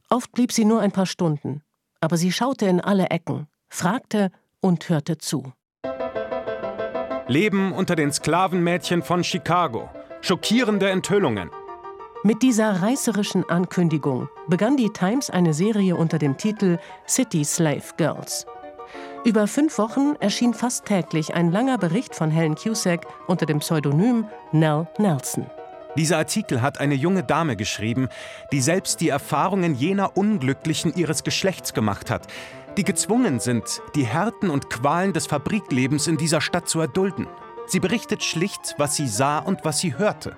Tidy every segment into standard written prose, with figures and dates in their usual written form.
Oft blieb sie nur ein paar Stunden, aber sie schaute in alle Ecken, fragte und hörte zu. Leben unter den Sklavenmädchen von Chicago. Schockierende Enthüllungen. Mit dieser reißerischen Ankündigung begann die Times eine Serie unter dem Titel City Slave Girls. Über 5 Wochen erschien fast täglich ein langer Bericht von Helen Cusack unter dem Pseudonym Nell Nelson. Dieser Artikel hat eine junge Dame geschrieben, die selbst die Erfahrungen jener Unglücklichen ihres Geschlechts gemacht hat, die gezwungen sind, die Härten und Qualen des Fabriklebens in dieser Stadt zu erdulden. Sie berichtet schlicht, was sie sah und was sie hörte.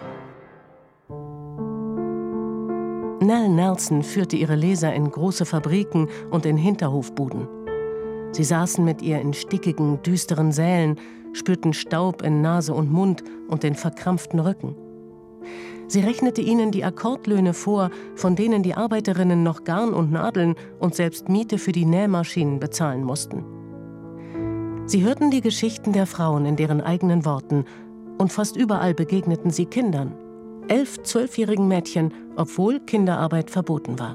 Nell Nelson führte ihre Leser in große Fabriken und in Hinterhofbuden. Sie saßen mit ihr in stickigen, düsteren Sälen, spürten Staub in Nase und Mund und den verkrampften Rücken. Sie rechnete ihnen die Akkordlöhne vor, von denen die Arbeiterinnen noch Garn und Nadeln und selbst Miete für die Nähmaschinen bezahlen mussten. Sie hörten die Geschichten der Frauen in deren eigenen Worten und fast überall begegneten sie Kindern, 11-, 12-jährigen Mädchen, obwohl Kinderarbeit verboten war.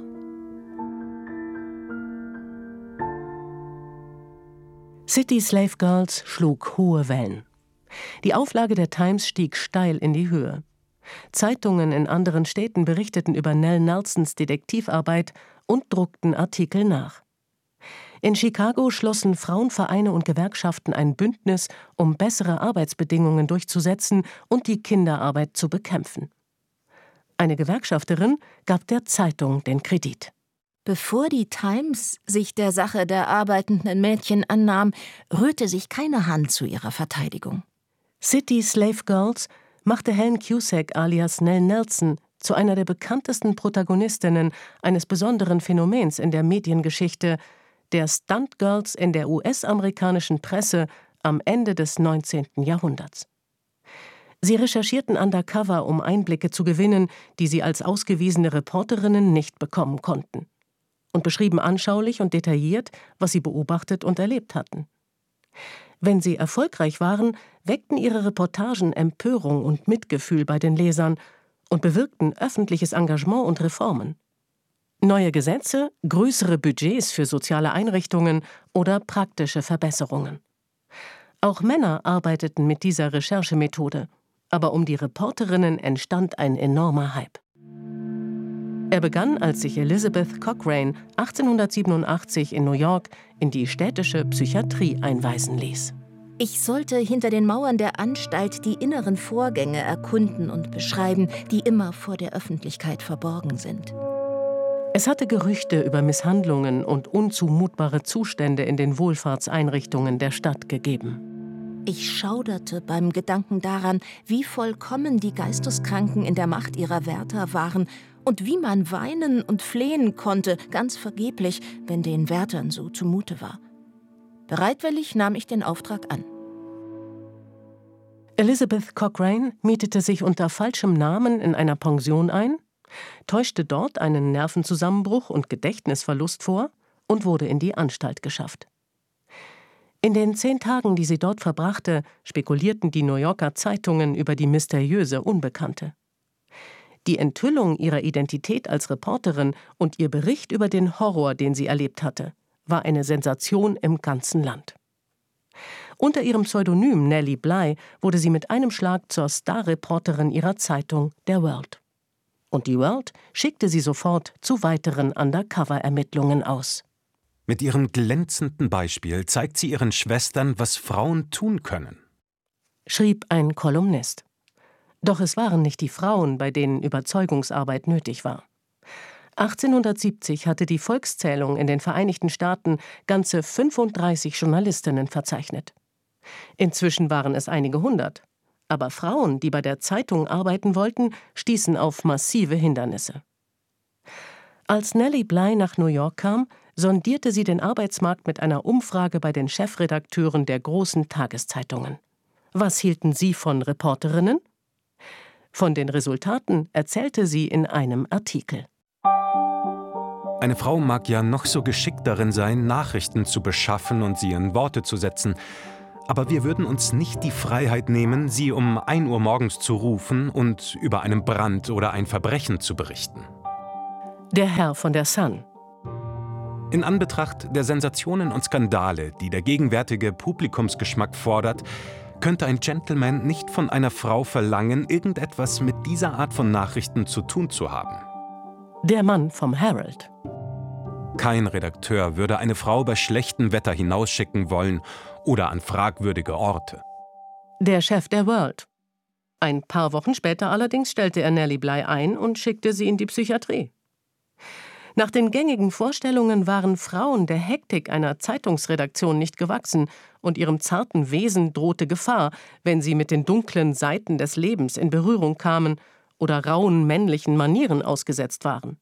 City Slave Girls schlug hohe Wellen. Die Auflage der Times stieg steil in die Höhe. Zeitungen in anderen Städten berichteten über Nell Nelsons Detektivarbeit und druckten Artikel nach. In Chicago schlossen Frauenvereine und Gewerkschaften ein Bündnis, um bessere Arbeitsbedingungen durchzusetzen und die Kinderarbeit zu bekämpfen. Eine Gewerkschafterin gab der Zeitung den Kredit. Bevor die Times sich der Sache der arbeitenden Mädchen annahm, rührte sich keine Hand zu ihrer Verteidigung. City Slave Girls machte Helen Cusack alias Nell Nelson zu einer der bekanntesten Protagonistinnen eines besonderen Phänomens in der Mediengeschichte, der Stunt-Girls in der US-amerikanischen Presse am Ende des 19. Jahrhunderts. Sie recherchierten undercover, um Einblicke zu gewinnen, die sie als ausgewiesene Reporterinnen nicht bekommen konnten, und beschrieben anschaulich und detailliert, was sie beobachtet und erlebt hatten. Wenn sie erfolgreich waren, weckten ihre Reportagen Empörung und Mitgefühl bei den Lesern und bewirkten öffentliches Engagement und Reformen. Neue Gesetze, größere Budgets für soziale Einrichtungen oder praktische Verbesserungen. Auch Männer arbeiteten mit dieser Recherchemethode, aber um die Reporterinnen entstand ein enormer Hype. Er begann, als sich Elizabeth Cochrane 1887 in New York in die städtische Psychiatrie einweisen ließ. Ich sollte hinter den Mauern der Anstalt die inneren Vorgänge erkunden und beschreiben, die immer vor der Öffentlichkeit verborgen sind. Es hatte Gerüchte über Misshandlungen und unzumutbare Zustände in den Wohlfahrtseinrichtungen der Stadt gegeben. Ich schauderte beim Gedanken daran, wie vollkommen die Geisteskranken in der Macht ihrer Wärter waren und wie man weinen und flehen konnte, ganz vergeblich, wenn den Wärtern so zumute war. Bereitwillig nahm ich den Auftrag an. Elizabeth Cochrane mietete sich unter falschem Namen in einer Pension ein, täuschte dort einen Nervenzusammenbruch und Gedächtnisverlust vor und wurde in die Anstalt geschafft. In den 10 Tagen, die sie dort verbrachte, spekulierten die New Yorker Zeitungen über die mysteriöse Unbekannte. Die Enthüllung ihrer Identität als Reporterin und ihr Bericht über den Horror, den sie erlebt hatte, war eine Sensation im ganzen Land. Unter ihrem Pseudonym Nellie Bly wurde sie mit einem Schlag zur Starreporterin ihrer Zeitung, der World. Und die World schickte sie sofort zu weiteren Undercover-Ermittlungen aus. Mit ihrem glänzenden Beispiel zeigt sie ihren Schwestern, was Frauen tun können, schrieb ein Kolumnist. Doch es waren nicht die Frauen, bei denen Überzeugungsarbeit nötig war. 1870 hatte die Volkszählung in den Vereinigten Staaten ganze 35 Journalistinnen verzeichnet. Inzwischen waren es einige hundert. Aber Frauen, die bei der Zeitung arbeiten wollten, stießen auf massive Hindernisse. Als Nellie Bly nach New York kam, sondierte sie den Arbeitsmarkt mit einer Umfrage bei den Chefredakteuren der großen Tageszeitungen. Was hielten sie von Reporterinnen? Von den Resultaten erzählte sie in einem Artikel. Eine Frau mag ja noch so geschickt darin sein, Nachrichten zu beschaffen und sie in Worte zu setzen. Aber wir würden uns nicht die Freiheit nehmen, sie um 1 Uhr morgens zu rufen und über einen Brand oder ein Verbrechen zu berichten. Der Herr von der Sun. In Anbetracht der Sensationen und Skandale, die der gegenwärtige Publikumsgeschmack fordert, könnte ein Gentleman nicht von einer Frau verlangen, irgendetwas mit dieser Art von Nachrichten zu tun zu haben. Der Mann vom Herald. Kein Redakteur würde eine Frau bei schlechtem Wetter hinausschicken wollen oder an fragwürdige Orte. Der Chef der World. Ein paar Wochen später allerdings stellte er Nellie Bly ein und schickte sie in die Psychiatrie. Nach den gängigen Vorstellungen waren Frauen der Hektik einer Zeitungsredaktion nicht gewachsen und ihrem zarten Wesen drohte Gefahr, wenn sie mit den dunklen Seiten des Lebens in Berührung kamen oder rauen männlichen Manieren ausgesetzt waren.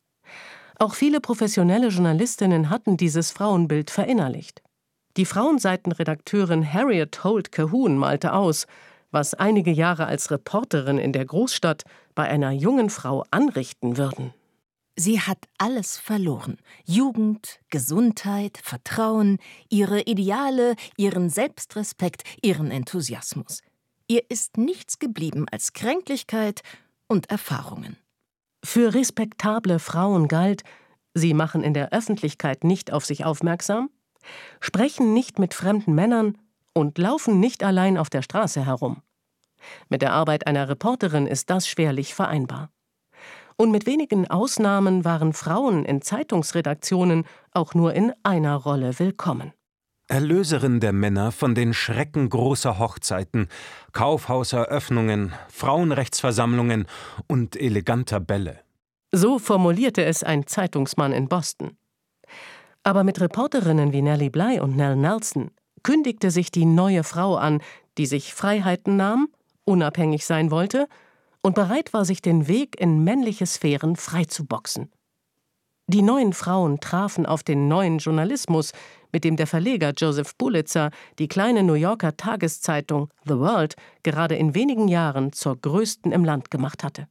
Auch viele professionelle Journalistinnen hatten dieses Frauenbild verinnerlicht. Die Frauenseitenredakteurin Harriet Holt Calhoun malte aus, was einige Jahre als Reporterin in der Großstadt bei einer jungen Frau anrichten würden. Sie hat alles verloren. Jugend, Gesundheit, Vertrauen, ihre Ideale, ihren Selbstrespekt, ihren Enthusiasmus. Ihr ist nichts geblieben als Kränklichkeit und Erfahrungen. Für respektable Frauen galt, sie machen in der Öffentlichkeit nicht auf sich aufmerksam, sprechen nicht mit fremden Männern und laufen nicht allein auf der Straße herum. Mit der Arbeit einer Reporterin ist das schwerlich vereinbar. Und mit wenigen Ausnahmen waren Frauen in Zeitungsredaktionen auch nur in einer Rolle willkommen. Erlöserin der Männer von den Schrecken großer Hochzeiten, Kaufhauseröffnungen, Frauenrechtsversammlungen und eleganter Bälle. So formulierte es ein Zeitungsmann in Boston. Aber mit Reporterinnen wie Nellie Bly und Nell Nelson kündigte sich die neue Frau an, die sich Freiheiten nahm, unabhängig sein wollte und bereit war, sich den Weg in männliche Sphären freizuboxen. Die neuen Frauen trafen auf den neuen Journalismus, mit dem der Verleger Joseph Pulitzer die kleine New Yorker Tageszeitung The World gerade in wenigen Jahren zur größten im Land gemacht hatte.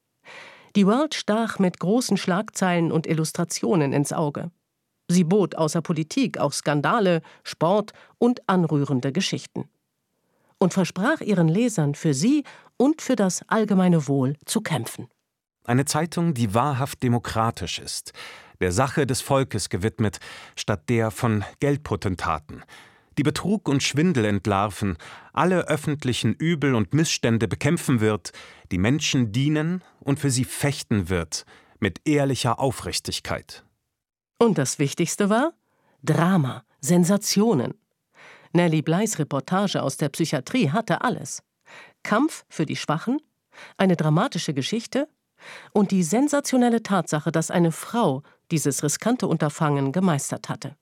Die World stach mit großen Schlagzeilen und Illustrationen ins Auge. Sie bot außer Politik auch Skandale, Sport und anrührende Geschichten. Und versprach ihren Lesern, für sie und für das allgemeine Wohl zu kämpfen. Eine Zeitung, die wahrhaft demokratisch ist, der Sache des Volkes gewidmet, statt der von Geldpotentaten, die Betrug und Schwindel entlarven, alle öffentlichen Übel und Missstände bekämpfen wird, die Menschen dienen und für sie fechten wird, mit ehrlicher Aufrichtigkeit. Und das Wichtigste war Drama, Sensationen. Nellie Blys Reportage aus der Psychiatrie hatte alles. Kampf für die Schwachen, eine dramatische Geschichte und die sensationelle Tatsache, dass eine Frau dieses riskante Unterfangen gemeistert hatte.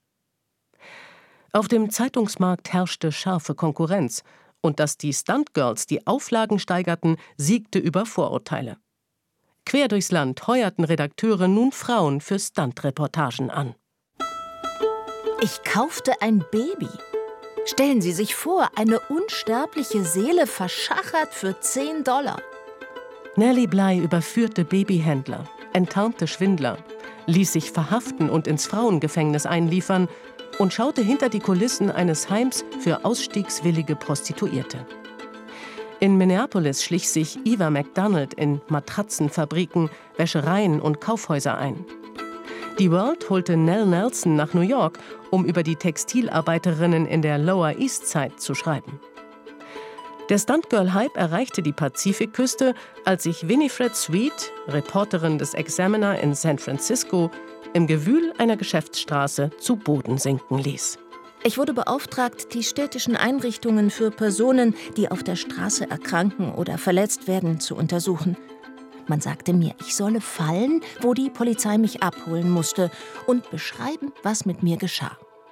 Auf dem Zeitungsmarkt herrschte scharfe Konkurrenz und dass die Stuntgirls die Auflagen steigerten, siegte über Vorurteile. Quer durchs Land heuerten Redakteure nun Frauen für Stuntreportagen an. Ich kaufte ein Baby. Stellen Sie sich vor, eine unsterbliche Seele verschachert für $10. Nellie Bly überführte Babyhändler, enttarnte Schwindler, ließ sich verhaften und ins Frauengefängnis einliefern und schaute hinter die Kulissen eines Heims für ausstiegswillige Prostituierte. In Minneapolis schlich sich Eva McDonald in Matratzenfabriken, Wäschereien und Kaufhäuser ein. Die World holte Nell Nelson nach New York, um über die Textilarbeiterinnen in der Lower East Side zu schreiben. Der Stuntgirl-Hype erreichte die Pazifikküste, als sich Winifred Sweet, Reporterin des Examiner in San Francisco, im Gewühl einer Geschäftsstraße zu Boden sinken ließ. Ich wurde beauftragt, die städtischen Einrichtungen für Personen, die auf der Straße erkranken oder verletzt werden, zu untersuchen. Man sagte mir, ich solle fallen, wo die Polizei mich abholen musste, und beschreiben, was mit mir geschah.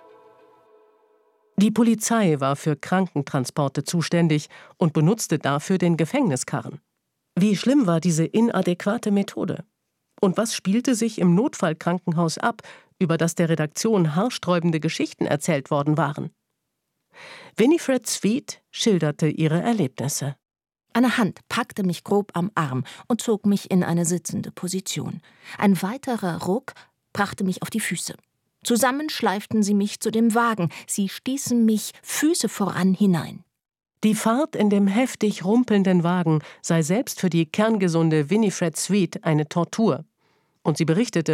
Die Polizei war für Krankentransporte zuständig und benutzte dafür den Gefängniskarren. Wie schlimm war diese inadäquate Methode? Und was spielte sich im Notfallkrankenhaus ab, über das der Redaktion haarsträubende Geschichten erzählt worden waren? Winifred Sweet schilderte ihre Erlebnisse. Eine Hand packte mich grob am Arm und zog mich in eine sitzende Position. Ein weiterer Ruck brachte mich auf die Füße. Zusammen schleiften sie mich zu dem Wagen. Sie stießen mich Füße voran hinein. Die Fahrt in dem heftig rumpelnden Wagen sei selbst für die kerngesunde Winifred Sweet eine Tortur. Und sie berichtete,